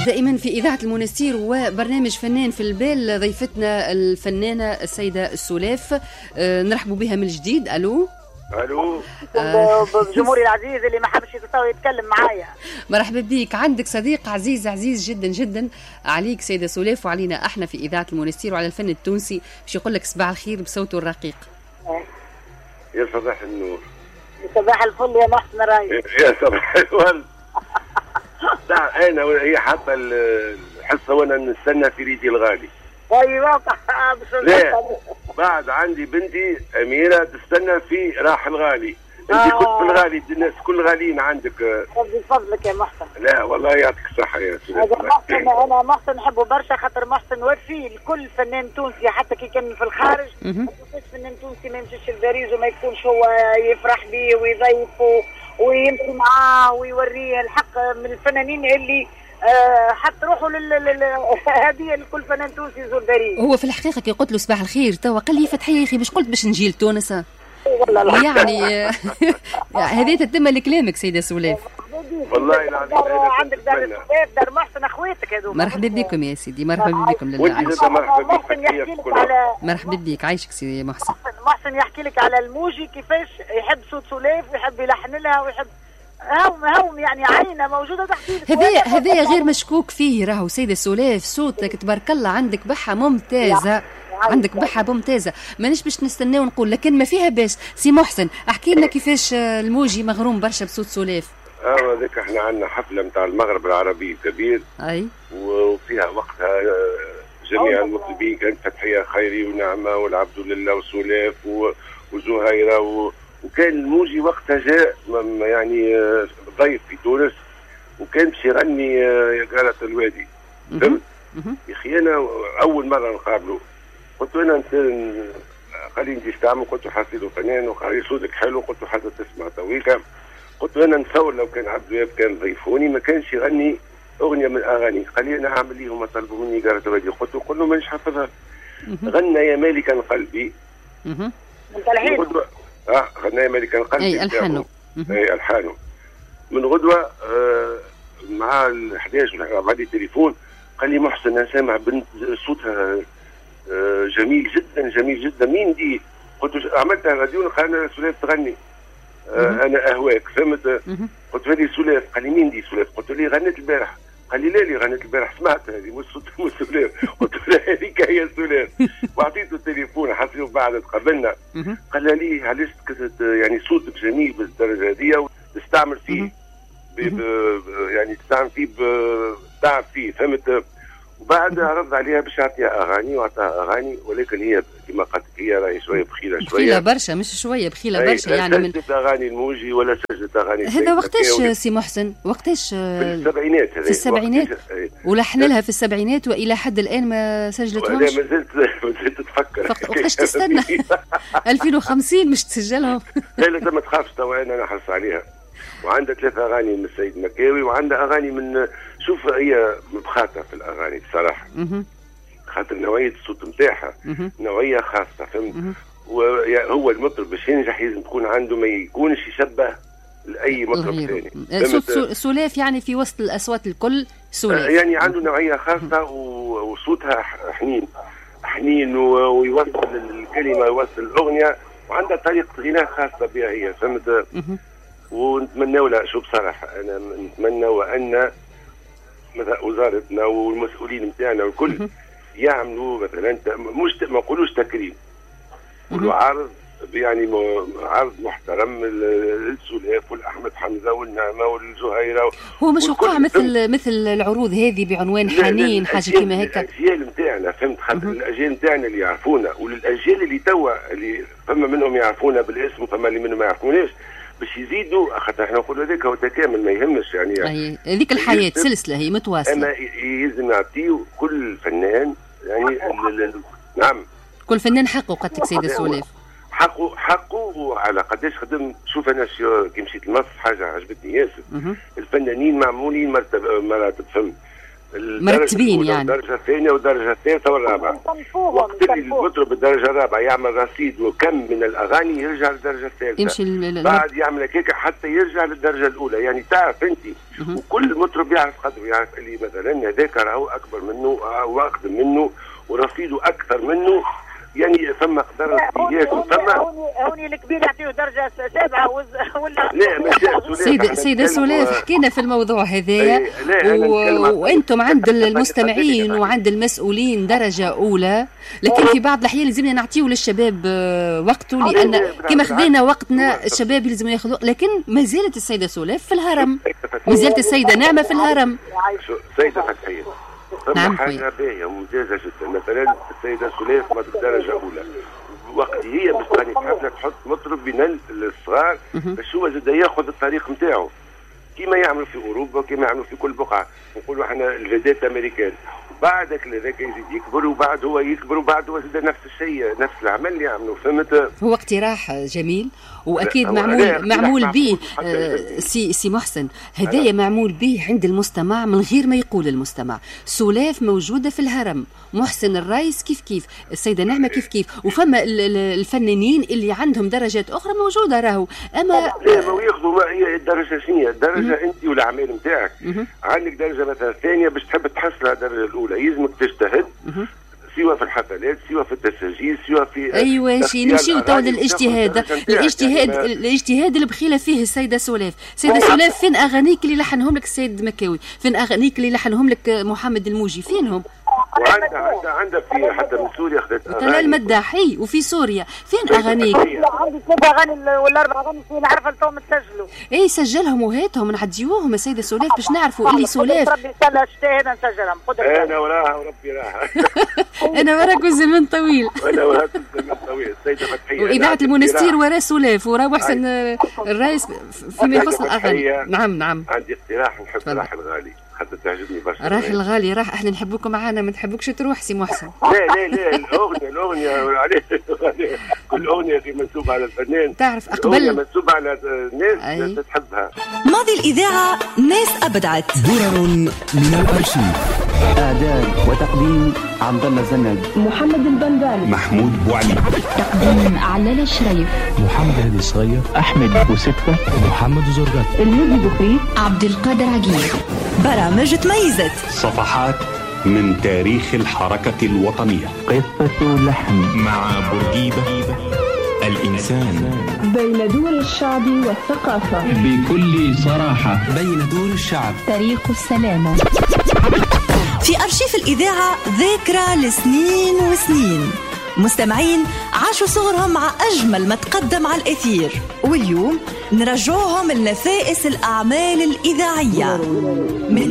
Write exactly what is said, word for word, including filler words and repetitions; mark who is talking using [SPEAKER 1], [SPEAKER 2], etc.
[SPEAKER 1] دائما في إذاعة المنستير وبرنامج فنان في البال ضيفتنا الفنانة السيدة السولاف. أه نرحبوا بها من جديد. ألو
[SPEAKER 2] الو
[SPEAKER 3] آه. جمهوري العزيز اللي ما حبش يتصور يتكلم معايا.
[SPEAKER 1] مرحبا بيك. عندك صديق عزيز عزيز جدا جدا عليك سيدة سولاف وعلينا احنا في إذاعة المنستير وعلى الفن التونسي باش يقول لك صباح الخير بصوته الرقيق.
[SPEAKER 2] يا صباح النور.
[SPEAKER 3] صباح الفل يا محسن راي.
[SPEAKER 2] يا صباح الورد. انا هي حتى الحصه وانا نستنى في ريدي الغالي.
[SPEAKER 3] ايوه
[SPEAKER 2] لا بعد عندي بنتي اميره تستنى في راح الغالي. انت آه. كنت في الغالي الناس كل غاليين عندك.
[SPEAKER 3] ربي يفضلك يا محسن.
[SPEAKER 2] لا والله يعطيك الصحه يا سيدي.
[SPEAKER 3] محسن انا محسن نحبه برشا خاطر محسن وفي لكل فنان تونسي حتى كي كان في الخارج. ما تنساش فنان تونسي ما يمشيش لباريس وما يكونش هو يفرح بيه ويضيفه ويمشي معاه ويوريه الحق من الفنانين اللي أه حتى روحوا هذه لكل فنان تونسي يزور باريس.
[SPEAKER 1] هو في الحقيقه كي قلت له صباح الخير توا قال لي فتحيه يا اخي باش قلت باش نجي لتونس
[SPEAKER 3] والله
[SPEAKER 1] يعني هذه تتم لكلامك سيده سولاف.
[SPEAKER 2] والله العظيم
[SPEAKER 3] عندك دار السولاف دار محسن اخواتك هذوما.
[SPEAKER 1] مرحبا بكم يا سيدي. مرحبا بكم لله.
[SPEAKER 2] وانت مرحبا بك.
[SPEAKER 1] على مرحبا بك. عايشك سيدي محسن.
[SPEAKER 3] محسن يحكي لك على الموجي كيفاش يحب صوت سولاف ويحب يلحن لها ويحب هوم هوم يعني عينه موجوده تحديد.
[SPEAKER 1] هذا هذا غير مشكوك فيه راهو سيده سولاف. صوتك تبارك الله عندك بحه ممتازه. عندك بحه ممتازه مانيش باش نستنى ونقول لكن ما فيها باش. سي محسن احكي لنا كيفاش الموجي مغروم برشا بصوت سولاف.
[SPEAKER 2] اه هذاك احنا عندنا حفله نتاع المغرب العربي الكبير
[SPEAKER 1] اي
[SPEAKER 2] وفيها وقتها جميع المطربين كانت فتحيه خيري ونعمه والعبد لله وسولاف وزهيره و... وكان الموجي وقتها جاء يعني ضيف في تونس وكان باش يغني يا قارة الوادي. فهمت؟ يا اخي انا اول مره نقابله قلت له انا قال لي انت ايش تعمل؟ قلت له حسيته فنان وقال لي صوتك حلو. قلت له حتى تسمع تويكا. قلت له انا نتصور لو كان عبد الوهاب كان ضيفوني ما كانش يغني اغنيه من اغاني. قال لي انا اعمل ليه هما طلبوني قارة الوادي. قلت له قل له مانيش حافظها. غنى يا مالكا قلبي.
[SPEAKER 3] انت الحين
[SPEAKER 2] اه غنى يا مالكا قلبي.
[SPEAKER 1] اي الحانه.
[SPEAKER 2] اي الحانه من غدوه آه مع ال احد عشر بعد تليفون قال لي محسن انا سامع بنت صوتها آه جميل جدا جميل جدا. مين دي؟ قلت له عملتها راديو. قال انا سولاف تغني آه انا اهواك. فهمت؟ قلت له هذه سولاف. قال لي مين دي سولاف؟ قلت له غنت البارح. قال لي لا لي غنت البارح سمعت هذه مش صوت مش سولاف. قلت له هذيك هي سولاف. وعطيته التليفون حسيته بعد تقابلنا قال لي علاش يعني صوتك جميل بالدرجه هذه وتستعمل فيه ب يعني تستعمل فيه تعب فيه. فهمت؟ وبعد رد عليها باش يعطيها اغاني وعطاها اغاني ولكن هي كما قلت هي راهي شويه بخيله شويه
[SPEAKER 1] بخيله برشا مش شويه بخيله برشا يعني من
[SPEAKER 2] سجلت اغاني الموجي ولا سجلت اغاني.
[SPEAKER 1] هذا وقتاش سي محسن؟ وقتاش؟
[SPEAKER 2] في السبعينات.
[SPEAKER 1] في السبعينات ولحن لها في السبعينات والى حد الان ما سجلتهمش.
[SPEAKER 2] لا ما زلت ما زلت تفكر.
[SPEAKER 1] وقتاش تستنى؟ ألفين وخمسين مش تسجلهم؟
[SPEAKER 2] لا لا ما تخافش توا انا نحرص عليها. وعندها ثلاثة أغاني من السيد مكاوي وعندها أغاني من شوف هي مبخاتة في الأغاني بصراحة. خاطر نوعية الصوت نتاعها نوعية خاصة. فهمت؟ وهو المطرب باش ينجح لازم تكون عنده ما يكونش يشبه لأي مطرب ثاني.
[SPEAKER 1] صوت سولاف يعني في وسط الأصوات الكل سولاف.
[SPEAKER 2] يعني عنده نوعية خاصة وصوتها حنين حنين ويوصل الكلمة يوصل الأغنية وعندها طريقة غناء خاصة بها هي. فهمت؟ ونتمنى ولا شو بصراحة أنا نتمنى وأن مثلا وزارتنا والمسؤولين نتاعنا والكل يعملوا مثلا مش ما نقولوش تكريم يقولوا عرض يعني عرض محترم للسولاف والأحمد حمزة والنعمة والزهيرة.
[SPEAKER 1] هو مش وقع مثل مثل العروض هذه بعنوان حنين حاجة كيما هيك.
[SPEAKER 2] الأجيال نتاعنا فهمت خاطر الأجيال نتاعنا اللي يعرفونا وللأجيال اللي توا اللي فما منهم يعرفونا بالاسم وفما اللي منهم ما يعرفوناش باش يزيدوا خاطر احنا نقولوا هذاك هو تكامل ما يهمش يعني
[SPEAKER 1] هذيك الحياه سلسله هي متواصله.
[SPEAKER 2] اما يلزم نعطيو كل فنان يعني نعم
[SPEAKER 1] كل فنان حقه قد سيد السولاف
[SPEAKER 2] حقه حقه وعلى قداش خدم. شوف انا كي مشيت لمصر حاجه عجبتني ياسر. الفنانين معمولين مرتب مراتب فم
[SPEAKER 1] مرتبين يعني
[SPEAKER 2] الدرجه الثانيه والدرجه الثالثه والرابعه. وقت اللي المطرب الدرجه الرابعه يعمل رصيد وكم من الاغاني يرجع للدرجه الثالثه،
[SPEAKER 1] يمشي
[SPEAKER 2] بعد يعمل هكاك حتى يرجع للدرجه الاولى. يعني تعرف انت وكل مطرب يعرف قدره، يعرف اللي مثلا هذاك راهو اكبر منه او اقدم منه ورصيده اكثر منه، يعني ثم قدر قياس ثم
[SPEAKER 3] هوني الكبير يعطيه درجه سابعه ولا
[SPEAKER 2] لا مش
[SPEAKER 1] سيدة سيدة سولاف حكينا في الموضوع هذايا و... وانتم عند المستمعين وعند المسؤولين درجه اولى، لكن في بعض الاحيان لازمنا نعطيه للشباب وقته، لان كما خذينا وقتنا الشباب لازم ياخذوا، لكن ما زالت السيده سولاف في الهرم، ما زالت السيده نعمه في الهرم.
[SPEAKER 2] سيده فتحيه
[SPEAKER 1] نعم
[SPEAKER 2] حاجه باهيه وممتازه جدا. مثلا السيده سولاف ما بالدرجه اولى، وقت هي باش تغني حفله تحط مطرب بين الصغار باش هو زاد ياخذ الطريق نتاعو كما يعملوا في اوروبا وكما يعملوا في كل بقعه. نقولوا احنا الفيدات الامريكان، بعدك هذاك يزيد يكبر وبعد هو يكبر وبعد هو زاد نفس الشيء، نفس العمل اللي يعملوا. فهمت؟
[SPEAKER 1] هو اقتراح جميل واكيد معمول معمول به آه سي سي محسن، هدايا معمول به عند المستمع من غير ما يقول المستمع. سولاف موجوده في الهرم، محسن الرايس كيف كيف، السيده نعمه كيف كيف، وفما الفنانين اللي عندهم درجات اخرى موجوده راهو. اما
[SPEAKER 2] لا ما ياخذوا ما هي الدرجه شنو الدرجه انت والاعمال نتاعك. عندك درجه مثلا ثانيه باش تحب تحصل على الدرجه الاولى يلزمك تجتهد سواء في الحفلات سواء في التسجيل سواء في
[SPEAKER 1] ايوه شي نمشيو تو للاجتهاد الاجتهاد يعني الاجتهاد اللي بخيله فيه السيده سولاف. السيده سولاف فين اغانيك اللي لحنهم لك السيد مكاوي؟ فين اغانيك اللي لحنهم لك محمد الموجي؟ فينهم؟
[SPEAKER 2] وعندها عندها عندها في حتى من سوريا اخذت
[SPEAKER 1] اغاني طلال مداحي وفي سوريا. فين اغانيك؟
[SPEAKER 3] عندي ثلاث اغاني ولا اربع اغاني نعرف انتم تسجلوا.
[SPEAKER 1] اي سجلهم وهاتهم نعديوهم السيده سولاف باش نعرفوا اللي سولاف.
[SPEAKER 3] ربي يسهل الشتاء هذا نسجلهم.
[SPEAKER 2] انا وراها وربي راها.
[SPEAKER 1] انا وراك زمن طويل.
[SPEAKER 2] انا وراك زمن طويل. السيده فتحيه
[SPEAKER 1] واذاعه المنستير ورا سولاف ورا محسن الرايس فيما يخص الاغاني. نعم نعم
[SPEAKER 2] عندي اقتراح نحب راح الغالي حتى تعجبني برشا.
[SPEAKER 1] راح الغالي راح احنا نحبوكم معانا ما نحبوكش تروح سي محسن.
[SPEAKER 2] لا لا لا الاغنيه الاغنيه عليه كل اغنيه في منسوبه على الفنان
[SPEAKER 1] تعرف اقبل
[SPEAKER 2] منسوبه على الناس تحبها.
[SPEAKER 4] ماضي الاذاعه ناس ابدعت.
[SPEAKER 5] درر من الارشيف.
[SPEAKER 6] اعداد وتقديم عبد الله زند،
[SPEAKER 7] محمد البنداني،
[SPEAKER 5] محمود بوعلي،
[SPEAKER 7] تقديم علالة شريف،
[SPEAKER 6] محمد هادي الصغير،
[SPEAKER 8] احمد بوسكة،
[SPEAKER 6] محمد زرقات،
[SPEAKER 7] المهدي بخيت،
[SPEAKER 4] عبد القادر عقيل. برامج تميزت
[SPEAKER 5] صفحات من تاريخ الحركة الوطنية.
[SPEAKER 8] قصة لحن
[SPEAKER 5] مع بورقيبة الإنسان
[SPEAKER 7] بين دور الشعب والثقافة،
[SPEAKER 8] بكل صراحة
[SPEAKER 6] بين دور الشعب
[SPEAKER 7] تاريخ السلامة.
[SPEAKER 4] في أرشيف الإذاعة ذاكرة لسنين وسنين، مستمعين عاشوا صغرهم مع أجمل ما تقدم على الأثير، واليوم نرجعوهم لنفائس الأعمال الإذاعية من